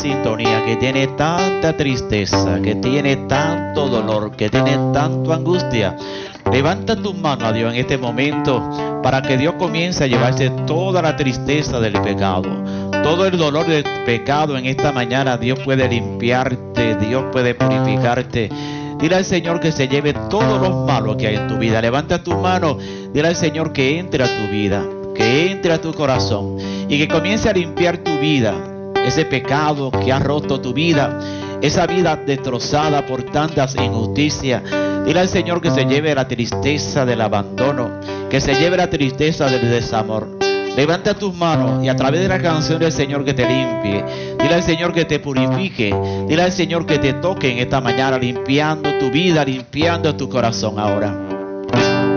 sintonía, que tiene tanta tristeza, que tiene tanto dolor, que tiene tanta angustia, levanta tus manos a Dios en este momento para que Dios comience a llevarse toda la tristeza del pecado, todo el dolor del pecado. En esta mañana Dios puede limpiarte, Dios puede purificarte. Dile al Señor que se lleve todos los malos que hay en tu vida. Levanta tu mano, dile al Señor que entre a tu vida, que entre a tu corazón y que comience a limpiar tu vida, ese pecado que ha roto tu vida, esa vida destrozada por tantas injusticias. Dile al Señor que se lleve la tristeza del abandono, que se lleve la tristeza del desamor. Levanta tus manos y a través de la canción del Señor que te limpie. Dile al Señor que te purifique. Dile al Señor que te toque en esta mañana, limpiando tu vida, limpiando tu corazón ahora.